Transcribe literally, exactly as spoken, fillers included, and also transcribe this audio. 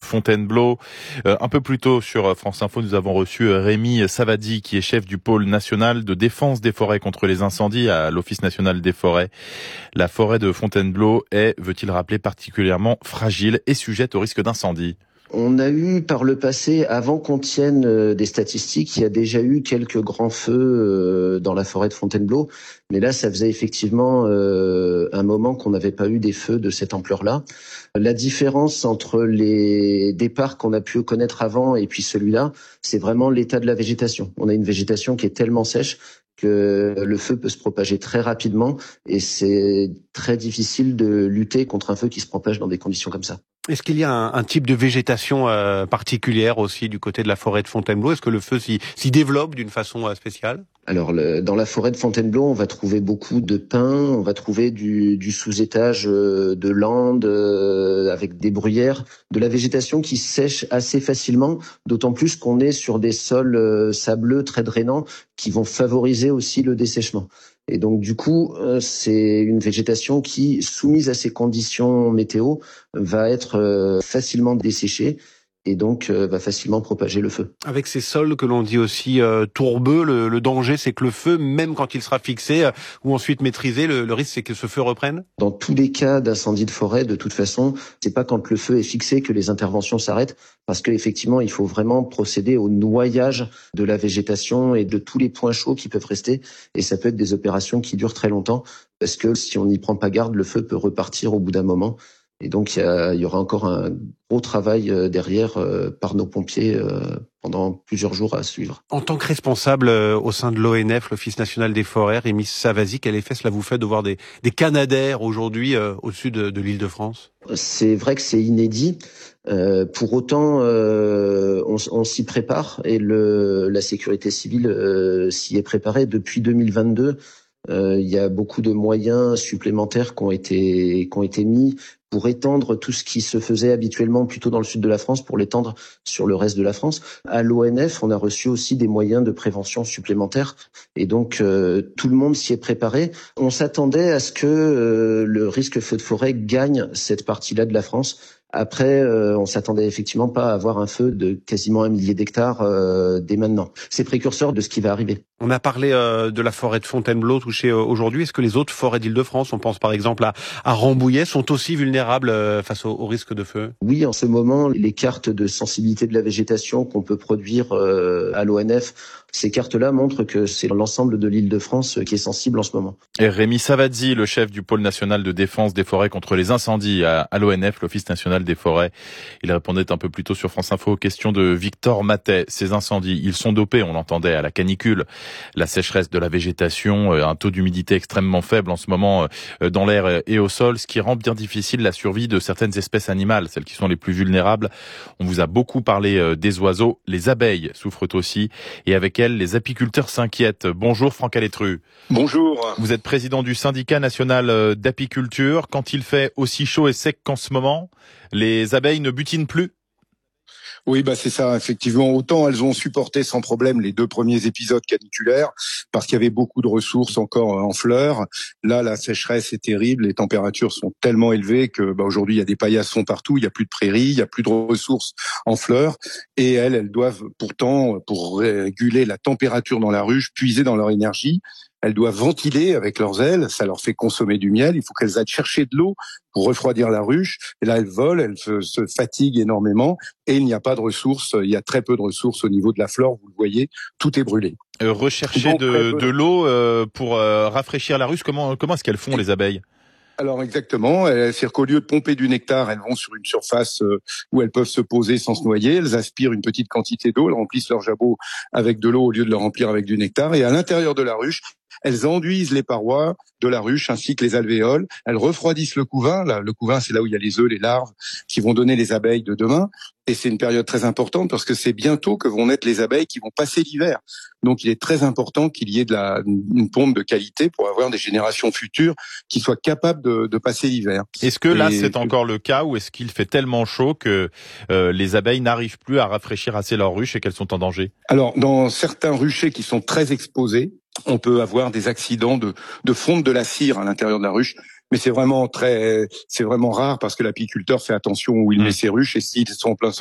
Fontainebleau. Euh, un peu plus tôt sur France Info, nous avons reçu Rémi Savadi, qui est chef du pôle national de défense des forêts contre les incendies à l'Office national des forêts. La forêt de Fontainebleau est, veut-il rappeler, particulièrement fragile et sujette au risque d'incendie. On a eu par le passé, avant qu'on tienne euh, des statistiques, il y a déjà eu quelques grands feux euh, dans la forêt de Fontainebleau. Mais là, ça faisait effectivement euh, un moment qu'on n'avait pas eu des feux de cette ampleur-là. La différence entre les départs qu'on a pu connaître avant et puis celui-là, c'est vraiment l'état de la végétation. On a une végétation qui est tellement sèche que le feu peut se propager très rapidement et c'est très difficile de lutter contre un feu qui se propage dans des conditions comme ça. Est-ce qu'il y a un, un type de végétation euh, particulière aussi du côté de la forêt de Fontainebleau ? Est-ce que le feu s'y, s'y développe d'une façon euh, spéciale ? Alors, le, dans la forêt de Fontainebleau, on va trouver beaucoup de pins, on va trouver du, du sous-étage euh, de landes euh, avec des bruyères, de la végétation qui sèche assez facilement, d'autant plus qu'on est sur des sols euh, sableux très drainants qui vont favoriser aussi le dessèchement. Et donc, du coup, euh, c'est une végétation qui, soumise à ces conditions météo, va être euh, facilement desséchée et donc euh, va facilement propager le feu. Avec ces sols que l'on dit aussi euh, tourbeux, le, le danger, c'est que le feu, même quand il sera fixé euh, ou ensuite maîtrisé, le, le risque, c'est que ce feu reprenne ? Dans tous les cas d'incendie de forêt, de toute façon, c'est pas quand le feu est fixé que les interventions s'arrêtent, parce qu'effectivement, il faut vraiment procéder au noyage de la végétation et de tous les points chauds qui peuvent rester. Et ça peut être des opérations qui durent très longtemps, parce que si on n'y prend pas garde, le feu peut repartir au bout d'un moment. Et donc, il y, a, il y aura encore un gros travail derrière euh, par nos pompiers euh, pendant plusieurs jours à suivre. En tant que responsable euh, au sein de l'O N F, l'Office national des forêts, Rémi Savadi, quel effet cela vous fait de voir des, des canadaires aujourd'hui euh, au-dessus de, de l'Île-de-France ? C'est vrai que c'est inédit. Euh, pour autant, euh, on, on s'y prépare et le, la sécurité civile euh, s'y est préparée. Depuis deux mille vingt-deux, euh, il y a beaucoup de moyens supplémentaires qui ont été, qui ont été mis pour étendre tout ce qui se faisait habituellement plutôt dans le sud de la France, pour l'étendre sur le reste de la France. À l'O N F, on a reçu aussi des moyens de prévention supplémentaires et donc euh, tout le monde s'y est préparé. On s'attendait à ce que euh, le risque feu de forêt gagne cette partie-là de la France. Après, euh, on s'attendait effectivement pas à avoir un feu de quasiment un millier d'hectares euh, dès maintenant. C'est précurseur de ce qui va arriver. On a parlé euh, de la forêt de Fontainebleau touchée euh, aujourd'hui. Est-ce que les autres forêts d'Île-de-France, on pense par exemple à, à Rambouillet, sont aussi vulnérables euh, face au, au risque de feu ? Oui, en ce moment, les cartes de sensibilité de la végétation qu'on peut produire euh, à l'O N F, ces cartes-là montrent que c'est l'ensemble de l'Île-de-France qui est sensible en ce moment. Et Rémi Savadi, le chef du pôle national de défense des forêts contre les incendies à, à l'O N F, l'Office national des forêts. Il répondait un peu plus tôt sur France Info aux questions de Victor Matet. Ces incendies, ils sont dopés, on l'entendait, à la canicule, la sécheresse de la végétation, un taux d'humidité extrêmement faible en ce moment dans l'air et au sol, ce qui rend bien difficile la survie de certaines espèces animales, celles qui sont les plus vulnérables. On vous a beaucoup parlé des oiseaux. Les abeilles souffrent aussi et avec elles, les apiculteurs s'inquiètent. Bonjour Franck Alétru. Bonjour. Vous êtes président du syndicat national d'apiculture. Quand il fait aussi chaud et sec qu'en ce moment, les abeilles ne butinent plus ? Oui, bah c'est ça, effectivement. Autant elles ont supporté sans problème les deux premiers épisodes caniculaires, parce qu'il y avait beaucoup de ressources encore en fleurs. Là, la sécheresse est terrible, les températures sont tellement élevées que bah, aujourd'hui, il y a des paillassons partout, il y a plus de prairies, il y a plus de ressources en fleurs. Et elles, elles doivent pourtant, pour réguler la température dans la ruche, puiser dans leur énergie. Elles doivent ventiler avec leurs ailes, ça leur fait consommer du miel, il faut qu'elles aillent chercher de l'eau pour refroidir la ruche, et là elles volent, elles se, se fatiguent énormément, et il n'y a pas de ressources, il y a très peu de ressources au niveau de la flore, vous le voyez, tout est brûlé. Euh, rechercher Donc, de, de l'eau euh, pour euh, rafraîchir la ruche, comment, comment est-ce qu'elles font les abeilles ? Alors exactement, c'est-à-dire qu'au lieu de pomper du nectar, elles vont sur une surface où elles peuvent se poser sans se noyer, elles aspirent une petite quantité d'eau, elles remplissent leur jabot avec de l'eau au lieu de le remplir avec du nectar, et à l'intérieur de la ruche, elles enduisent les parois de la ruche ainsi que les alvéoles, elles refroidissent le couvain, là, le couvain c'est là où il y a les œufs, les larves qui vont donner les abeilles de demain, et c'est une période très importante parce que c'est bientôt que vont naître les abeilles qui vont passer l'hiver. Donc il est très important qu'il y ait de la, une pompe de qualité pour avoir des générations futures qui soient capables de, de passer l'hiver. Est-ce que là et c'est encore le cas ou est-ce qu'il fait tellement chaud que euh, les abeilles n'arrivent plus à rafraîchir assez leur ruche et qu'elles sont en danger ? Alors dans certains ruchers qui sont très exposés, on peut avoir des accidents de, de fonte de la cire à l'intérieur de la ruche. Mais c'est vraiment très, c'est vraiment rare parce que l'apiculteur fait attention où il met ses ruches et s'ils sont en plein soleil,